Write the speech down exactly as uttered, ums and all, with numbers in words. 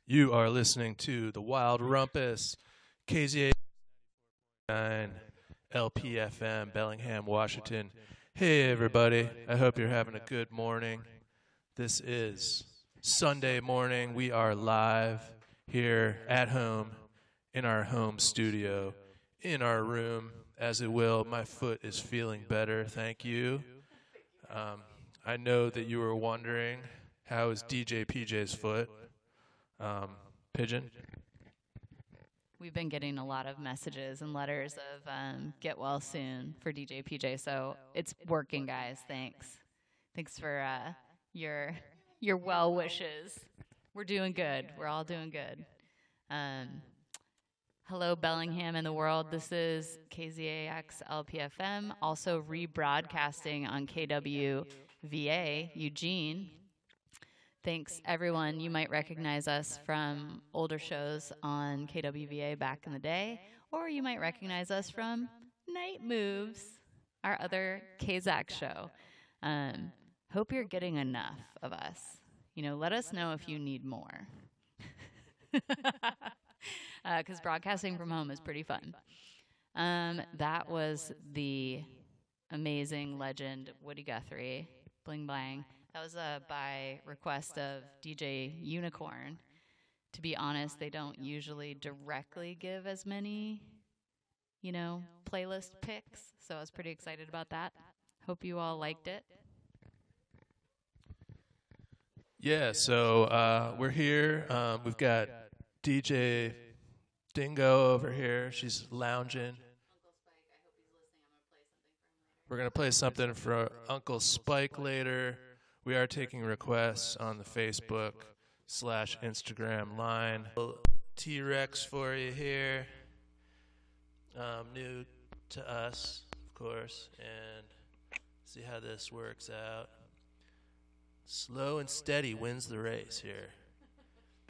You are listening to the Wild Rumpus, K Z A nine L P F M, Bellingham, Washington. Hey, everybody. I hope you're having a good morning. This is Sunday morning. We are live here at home in our home studio, in our room, as it will. My foot is feeling better. Thank you. Um, I know that you were wondering, how is D J P J's foot? Um, Pigeon? We've been getting a lot of messages and letters of um, get well soon for D J P J, so it's working, guys. Thanks. Thanks for uh, your your well wishes. We're doing good. We're all doing good. Um, hello, Bellingham and the world. This is K Z A X L P F M, also rebroadcasting on K W V A, Eugene. Thanks, everyone. You might recognize us from older shows on K W V A back in the day, or you might recognize us from Night Moves, our other K Z A X show. Um, hope you're getting enough of us. You know, let us know if you need more. Because uh, broadcasting from home is pretty fun. Um, that was the amazing legend Woody Guthrie, Bling Blang. That was uh, by request of D J Unicorn. To be honest, they don't usually directly give as many, you know, playlist picks, so I was pretty excited about that. Hope you all liked it. Yeah, so uh, we're here. Um, we've got D J Dingo over here. She's lounging. We're going to play something for Uncle Spike later. We are taking requests on the Facebook slash Instagram line. T-Rex for you here. Um, new to us, of course, and see how this works out. Slow and steady wins the race here.